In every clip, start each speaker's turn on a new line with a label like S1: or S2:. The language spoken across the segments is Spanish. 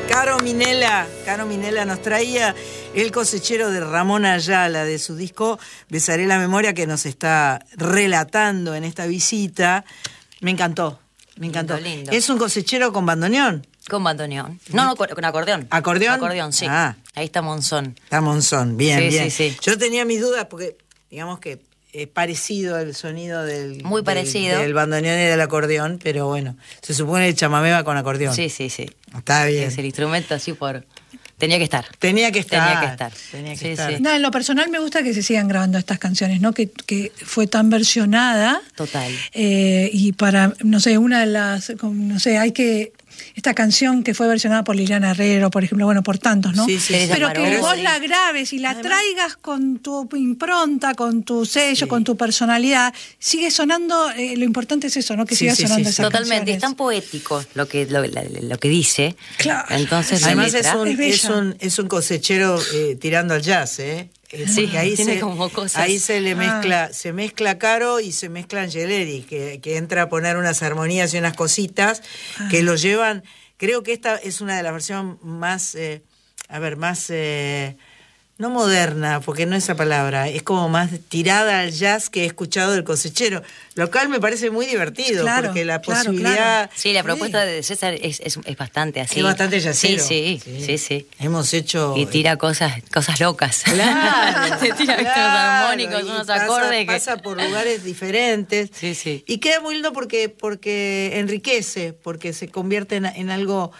S1: Caro Minella nos traía El cosechero de Ramón Ayala, de su disco Besaré la memoria, que nos está relatando en esta visita. Me encantó.
S2: Lindo.
S1: Es un cosechero con bandoneón.
S2: Con bandoneón. No, con acordeón.
S1: ¿Acordeón?
S2: Acordeón, sí. Ahí está Monzón.
S1: Está Monzón, bien.
S2: Sí.
S1: Yo tenía mis dudas porque, digamos que es parecido el sonido del bandoneón y del acordeón, pero bueno, se supone que el chamamé va con acordeón.
S2: Sí.
S1: Está bien.
S2: Es el instrumento así por... Tenía que estar.
S1: Sí.
S3: No, en lo personal me gusta que se sigan grabando estas canciones, ¿no? Que fue tan versionada.
S2: Total.
S3: Y para, no sé, una de las, no sé, hay que... Esta canción que fue versionada por Liliana Herrero, por ejemplo, bueno, por tantos, ¿no?
S1: Sí.
S3: Pero que vos la grabes y la traigas con tu impronta, con tu sello, con tu personalidad, sigue sonando, lo importante es eso, ¿no? Que siga sonando esas
S2: Totalmente,
S3: canciones.
S2: es tan poético lo que dice.
S3: Claro.
S2: Entonces,
S1: además
S3: es
S1: un cosechero tirando al jazz, ¿eh?
S2: Sí, ahí tiene como cosas.
S1: Ahí se le mezcla Caro y se mezcla Angeleri, que entra a poner unas armonías y unas cositas que lo llevan. Creo que esta es una de las versiones más, no moderna, porque no es esa palabra, es como más tirada al jazz que he escuchado del cosechero, lo cual me parece muy divertido, porque la posibilidad...
S2: Sí, la propuesta de César es bastante así.
S1: Es bastante jazzero.
S2: Sí.
S1: Hemos hecho...
S2: Y tira cosas locas.
S1: Claro.
S2: Te tira unos armónicos, unos acordes.
S1: Pasa por lugares diferentes.
S2: Sí.
S1: Y queda muy lindo porque enriquece, porque se convierte en algo...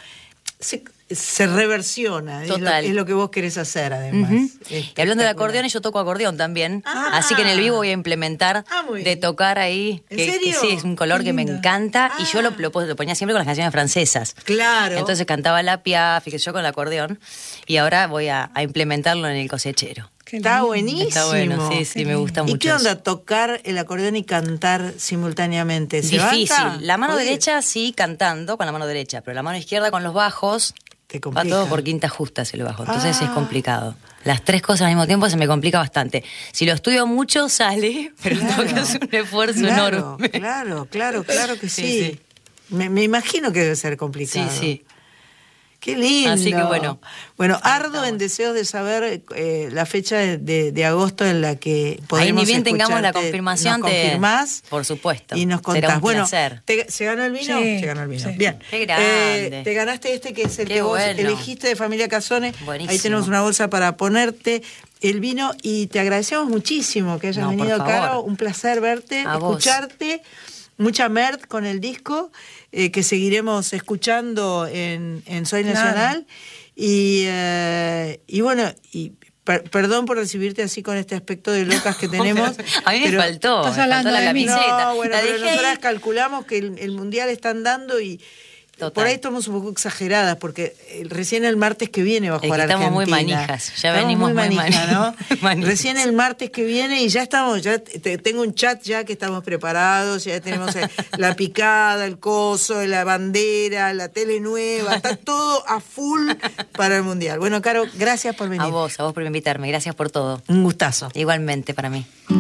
S1: Se reversiona.
S2: Total.
S1: Es lo que vos querés hacer, además.
S2: Y hablando de acordeones, yo toco acordeón también. Así que en el vivo voy a implementar de tocar ahí.
S1: ¿En serio?
S2: Que sí, es un color que me encanta. Y yo lo ponía siempre con las canciones francesas.
S1: Claro.
S2: Entonces cantaba la Piaf, que yo con el acordeón. Y ahora voy a implementarlo en el cosechero.
S1: Está buenísimo.
S2: Está bueno, sí, me gusta mucho.
S1: ¿Y qué onda tocar el acordeón y cantar simultáneamente?
S2: Difícil. La mano derecha sí cantando con la mano derecha, pero la mano izquierda con los bajos va todo por quintas justas el bajo. Entonces es complicado. Las tres cosas al mismo tiempo se me complica bastante. Si lo estudio mucho sale, pero tengo que hacer un esfuerzo enorme.
S1: Claro que sí. Me imagino que debe ser complicado.
S2: Sí.
S1: Qué lindo.
S2: Así que bueno.
S1: Bueno, ardo en deseos de saber la fecha de agosto en la que podremos
S2: ahí ni bien tengamos la
S1: escucharte.
S2: confirmación.
S1: Nos confirmás.
S2: Por supuesto.
S1: Y nos contás.
S2: Será un
S1: bueno,
S2: placer.
S1: ¿se ganó el vino?
S3: Sí.
S1: Se ganó el vino.
S3: Sí.
S1: Bien.
S2: Qué grande.
S1: Te ganaste que es el
S2: Qué
S1: que vos
S2: bueno.
S1: elegiste de Familia Casone.
S2: Buenísimo.
S1: Ahí tenemos una bolsa para ponerte el vino y te agradecemos muchísimo que hayas venido, Caro. Un placer verte, escucharte. Mucha merd con el disco, que seguiremos escuchando en Soy Nacional. Y bueno, perdón por recibirte así con este aspecto de locas que tenemos.
S2: A mí me faltó.
S3: Estás hablando
S2: la
S3: de mí.
S2: camiseta.
S1: No, bueno,
S2: la
S1: pero
S2: dejé
S1: nosotras
S2: ahí.
S1: calculamos que el Mundial están dando y...
S2: Total.
S1: Por ahí estamos un poco exageradas, porque recién el martes que viene va a jugar Argentina.
S2: Estamos muy manijas,
S1: Venimos muy manijas, ¿no?
S2: manijas.
S1: Recién el martes que viene y ya estamos, tengo un chat ya que estamos preparados, ya tenemos la picada, el coso, la bandera, la tele nueva, está todo a full para el Mundial. Bueno, Caro, gracias por venir.
S2: A vos por invitarme, gracias por todo.
S1: Un gustazo.
S2: Igualmente para mí.